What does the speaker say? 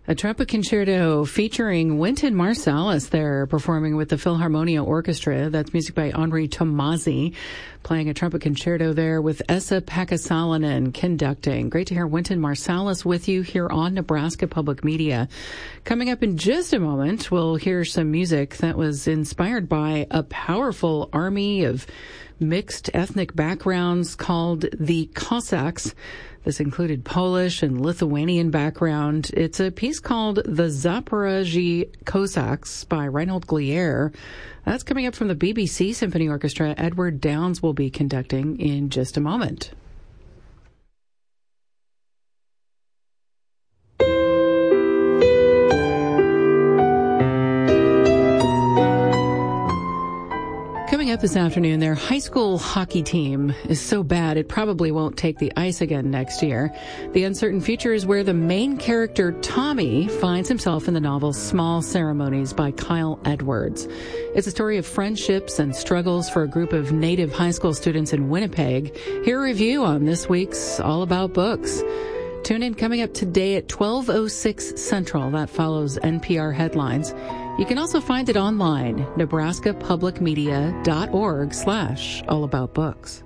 A trumpet concerto featuring Wynton Marsalis there performing with the Philharmonia Orchestra. That's music by Henri Tomasi, playing a trumpet concerto there with Esa Pakasalainen conducting. Great to hear Wynton Marsalis with you here on Nebraska Public Media. Coming up in just a moment, we'll hear some music that was inspired by a powerful army of mixed ethnic backgrounds called the Cossacks. This included Polish and Lithuanian background. It's a piece called The Zaporozhye Cossacks by Reinhold Glier. That's coming up from the BBC Symphony Orchestra. Edward Downes will be conducting in just a moment. Coming up this afternoon, their high school hockey team is so bad it probably won't take the ice again next year. The uncertain future is where the main character, Tommy, finds himself in the novel Small Ceremonies by Kyle Edwards. It's a story of friendships and struggles for a group of native high school students in Winnipeg. Here a review on this week's All About Books. Tune in coming up today at 12:06 Central. That follows NPR headlines. You can also find it online, nebraskapublicmedia.org/allaboutbooks.